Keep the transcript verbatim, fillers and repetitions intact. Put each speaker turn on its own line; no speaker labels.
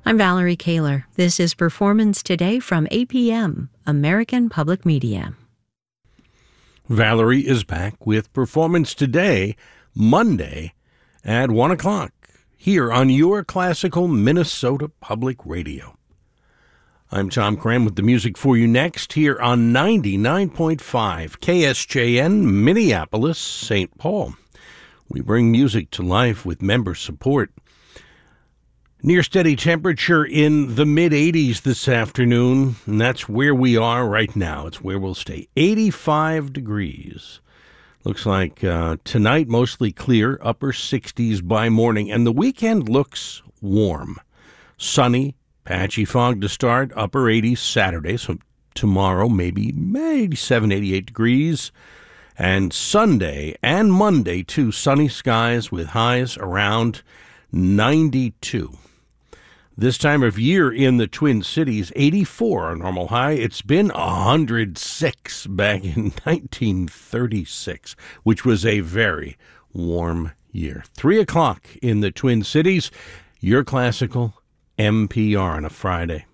I'm Valerie Kaler. This is Performance Today from A P M, American Public Media.
Valerie is back with Performance Today, Monday at one o'clock, here on your classical Minnesota Public Radio. I'm Tom Cram with the music for you next, here on ninety-nine point five K S J N, Minneapolis, Saint Paul. We bring music to life with member support. Near steady temperature in the mid-eighties this afternoon, and that's where we are right now. It's where we'll stay. eighty-five degrees. Looks like uh, tonight mostly clear, upper sixties by morning, and the weekend looks warm. Sunny, patchy fog to start, upper eighties Saturday, so tomorrow maybe eighty-seven, eighty-eight degrees. And Sunday and Monday, too, sunny skies with highs around ninety-two. This time of year in the Twin Cities, eighty-four, a normal high. It's been one hundred six back in nineteen thirty-six, which was a very warm year. Three o'clock in the Twin Cities, your classical M P R on a Friday.